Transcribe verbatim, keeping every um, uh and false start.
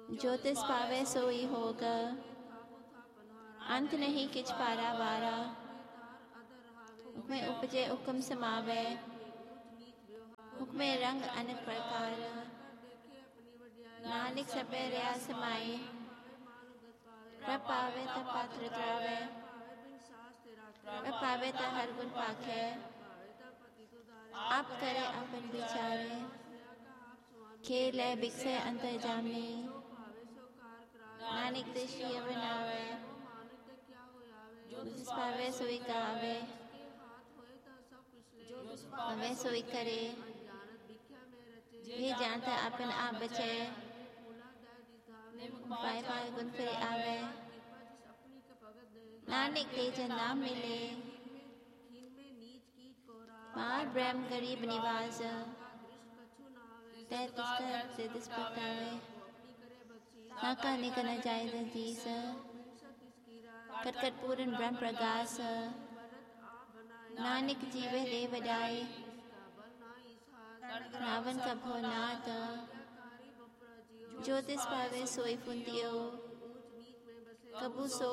ज्योतिष पावे सोई होगा, अंत नहीं किच पारा वारा। हुक्मे उपजे हुक्म समावे, हुक्मे रंग अनेक प्रकार। नानक सबे रया समाए, प्रभ पावे त पात्र त्रावे। प्रभ पावे त हर गुण पाखे, आप करे अपन विचारे। खेल है बिकसे अंतर जामे, नानक दृष्टि बनावे। जिस पावे सोई गावे, पावे सोई करे। ये जानता अपन आप बचे, पाए पाए गुण फिर आवे। नानक के जन नाम मिले, पार ब्रह्म गरीब निवास। तैतीस का तेतीस पटावे, नाका निकन जाय दीस। कटकट पूरन ब्रह्म प्रकाश, नानक जीवे दे वडाई। रावण का भोनाथ, ज्योतिष पावे सोई फुंतियो। कबू सो